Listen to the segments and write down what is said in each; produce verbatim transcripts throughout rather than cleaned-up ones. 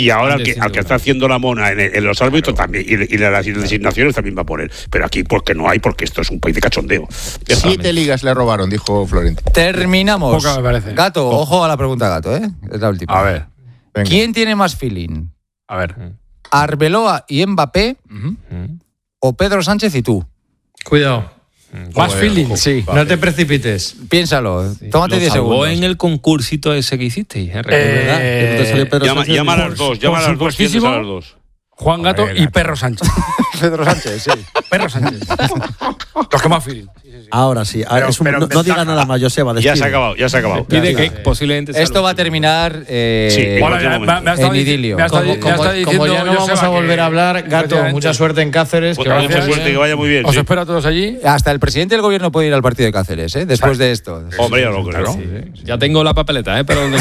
Y ahora al que, al que está haciendo la mona en, en los árbitros claro. también, y, y las designaciones también va a poner. Pero aquí porque no hay, porque esto es un país de cachondeo. Siete ligas le robaron, dijo Florentino. Terminamos. Poca me parece. Gato, oh. ojo a la pregunta, Gato, ¿eh? Es la última. A ver. Venga. ¿Quién tiene más feeling? A ver. ¿Arbeloa y Mbappé uh-huh. o Pedro Sánchez y tú? Cuidado. Más feeling, sí. No te precipites. Piénsalo. Sí. Tómate diez segundos. en el concursito ese que hiciste. ¿eh? Eh, llama, llama a las dos. Llama a las dos. ¿Quién es a las dos? Juan Gato ver, y Gato. Perro Sánchez. Pedro Sánchez, sí. Perro Sánchez. Los que más feeling. Sí, sí, sí. Ahora sí. Pero, es un, no, no diga nada más, Joseba. Ya se ha acabado, ya se ha acabado. Pide que posiblemente esto va a terminar eh, sí, bueno, ya, me, me en idilio. Me como, como, como ya no vamos a volver que, a hablar, Gato, mucha suerte en Cáceres. Pues que mucha bien. suerte, que vaya muy bien. Os sí. espero a todos allí. Hasta el presidente del gobierno puede ir al partido de Cáceres, ¿eh? Después de esto. Hombre, ya lo creo. Sí, sí. Ya tengo la papeleta, ¿eh? Pero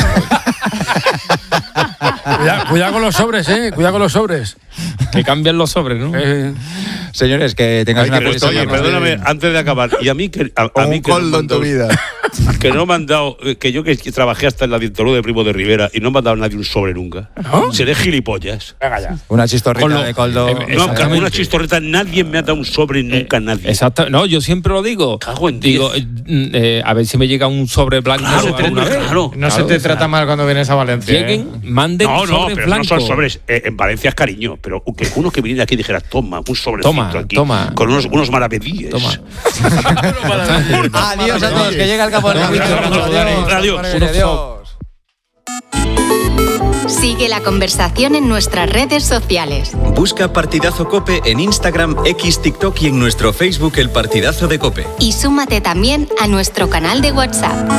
cuidado, cuidado con los sobres, ¿eh? Cuidado con los sobres. Que cambian los sobres, ¿no? Eh, Señores, que tengáis una feliz semana. Oye, perdóname, antes de acabar, y a mí que a, a mí que no en tu vida. Que no me han dado, que yo que trabajé hasta en la dictadura de Primo de Rivera y no me han dado nadie un sobre nunca. ¿No? Seré gilipollas. Venga ya. Una chistorrita lo, de coldo. Eh, no, una chistorrita, nadie me ha dado un sobre nunca, eh, nadie. Exacto. No, yo siempre lo digo. Cago en digo, eh, eh, a ver si me llega un sobre blanco. Claro, alguna vez. claro. No claro, se te o sea, trata mal cuando vienes a Valencia. Lleguen, ¿eh? manden no, no, sobres pero blancos. no son sobres. Eh, en Valencia es cariño, pero que uno que viniera aquí dijera, toma, un sobrecito toma, aquí. Toma. Con unos, unos maravedíes. Toma. Adiós a todos, que llega el campo del Adiós. Adiós. Adiós. Sigue la conversación en nuestras redes sociales. Busca Partidazo Cope en Instagram, X, TikTok y en nuestro Facebook El Partidazo de Cope. Y súmate también a nuestro canal de WhatsApp.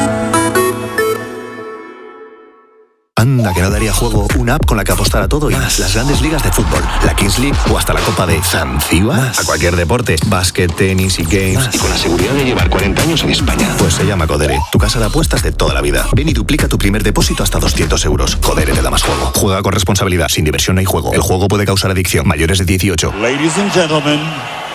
Anda, que no daría juego una app con la que apostar a todo y más. Las grandes ligas de fútbol, la Kings League o hasta la Copa de Zanzíbar. A cualquier deporte, básquet, tenis y games. Más. Y con la seguridad de llevar cuarenta años en España. Pues se llama Codere, tu casa de apuestas de toda la vida. Ven y duplica tu primer depósito hasta doscientos euros. Codere te da más juego. Juega con responsabilidad, sin diversión no hay juego. El juego puede causar adicción. Mayores de dieciocho. Ladies and gentlemen,